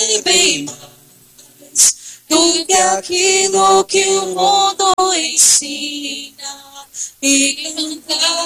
é bem mais do que aquilo que o mundo ensina. E cantar